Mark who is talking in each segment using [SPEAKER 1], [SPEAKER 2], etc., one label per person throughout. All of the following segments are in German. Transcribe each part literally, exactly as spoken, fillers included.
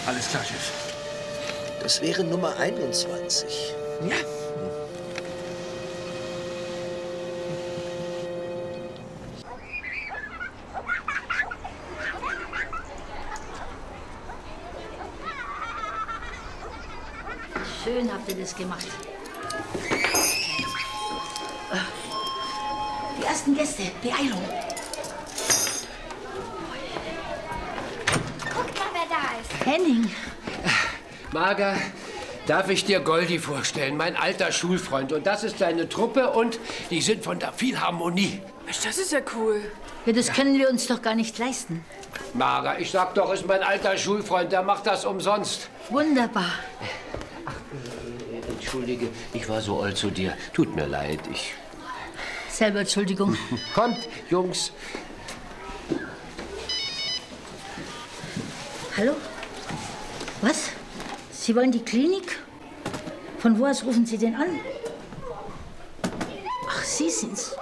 [SPEAKER 1] Alles klar, Chef.
[SPEAKER 2] Das wäre Nummer einundzwanzig.
[SPEAKER 1] Ja.
[SPEAKER 3] Schön habt ihr das gemacht. Die ersten Gäste, Beeilung.
[SPEAKER 4] Guck mal, wer da ist.
[SPEAKER 3] Henning.
[SPEAKER 5] Marga, darf ich dir Goldi vorstellen, mein alter Schulfreund. Und das ist seine Truppe und die sind von der Philharmonie.
[SPEAKER 6] Das ist ja cool.
[SPEAKER 3] Ja, das können wir uns doch gar nicht leisten.
[SPEAKER 5] Marga, ich sag doch, ist mein alter Schulfreund, der macht das umsonst.
[SPEAKER 3] Wunderbar.
[SPEAKER 5] Ach, äh, entschuldige, ich war so oll zu dir. Tut mir leid, ich...
[SPEAKER 3] Selber Entschuldigung.
[SPEAKER 5] Kommt, Jungs.
[SPEAKER 3] Hallo? Was? Sie wollen die Klinik? Von wo aus rufen Sie denn an? Ach, Sie sind's.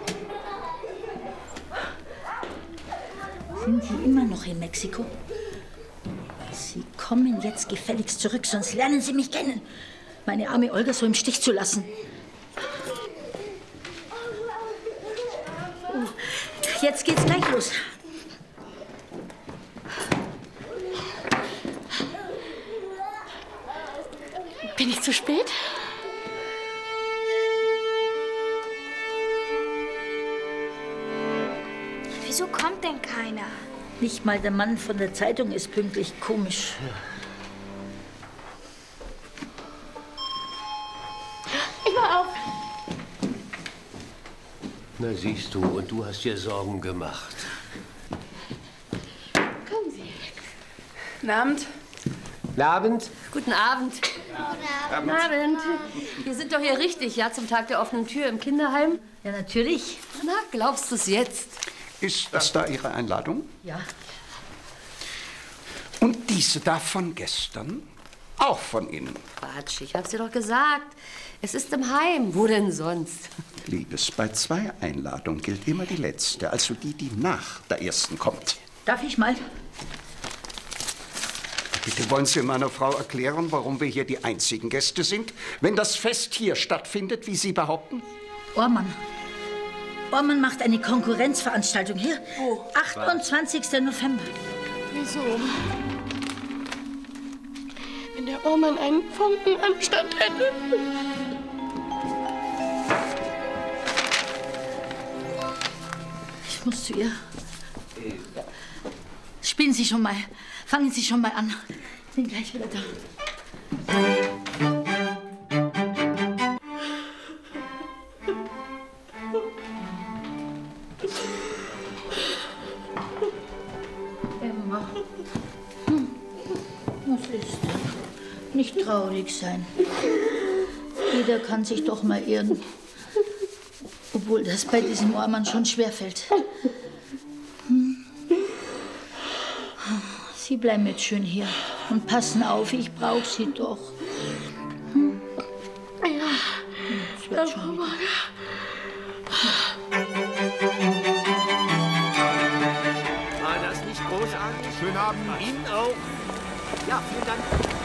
[SPEAKER 3] Sind Sie immer noch in Mexiko? Sie kommen jetzt gefälligst zurück, sonst lernen Sie mich kennen. Meine arme Olga so im Stich zu lassen. Oh, jetzt geht's gleich los.
[SPEAKER 6] Bin ich zu spät?
[SPEAKER 4] Wieso kommt denn keiner?
[SPEAKER 3] Nicht mal der Mann von der Zeitung ist pünktlich. Komisch.
[SPEAKER 6] Ich war auf.
[SPEAKER 5] Na siehst du, und du hast dir Sorgen gemacht.
[SPEAKER 6] Kommen Sie. Guten Abend.
[SPEAKER 5] Guten Abend.
[SPEAKER 7] Guten Abend.
[SPEAKER 6] Guten Abend.
[SPEAKER 7] Wir sind doch hier richtig, ja, zum Tag der offenen Tür im Kinderheim.
[SPEAKER 3] Ja, natürlich.
[SPEAKER 7] Na, glaubst du es jetzt?
[SPEAKER 1] Ist das da Ihre Einladung?
[SPEAKER 3] Ja.
[SPEAKER 1] Und diese da von gestern? Auch von Ihnen?
[SPEAKER 7] Quatsch, ich hab's dir doch gesagt. Es ist im Heim. Wo denn sonst?
[SPEAKER 1] Liebes, bei zwei Einladungen gilt immer die letzte, also die, die nach der ersten kommt.
[SPEAKER 3] Darf ich mal?
[SPEAKER 1] Bitte wollen Sie meiner Frau erklären, warum wir hier die einzigen Gäste sind, wenn das Fest hier stattfindet, wie Sie behaupten?
[SPEAKER 3] Ormann. Ormann macht eine Konkurrenzveranstaltung hier.
[SPEAKER 6] Wo?
[SPEAKER 3] achtundzwanzigsten November.
[SPEAKER 6] Wieso? Wenn der Ormann einen Funken Anstand hätte.
[SPEAKER 3] Ich muss zu ihr. Spielen Sie schon mal. Fangen Sie schon mal an. Bin gleich wieder da. Emma. Hm. Was ist denn? Nicht traurig sein. Jeder kann sich doch mal irren. Obwohl das bei diesem Ormann schon schwerfällt. Hm. Sie bleiben jetzt schön hier und passen auf, ich brauche Sie doch. Hm?
[SPEAKER 6] Ja,
[SPEAKER 3] Das wird schon wieder.
[SPEAKER 5] War das nicht großartig?
[SPEAKER 8] Schönen Abend.
[SPEAKER 5] Ihnen auch. Ja, vielen Dank.